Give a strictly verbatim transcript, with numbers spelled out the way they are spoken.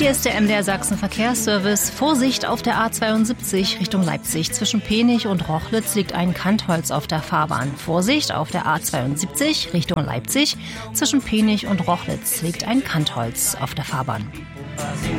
Hier ist der M D R Sachsen Verkehrsservice. Vorsicht auf der A zweiundsiebzig Richtung Leipzig. Zwischen Penich und Rochlitz liegt ein Kantholz auf der Fahrbahn. Vorsicht auf der A zweiundsiebzig Richtung Leipzig. Zwischen Penich und Rochlitz liegt ein Kantholz auf der Fahrbahn.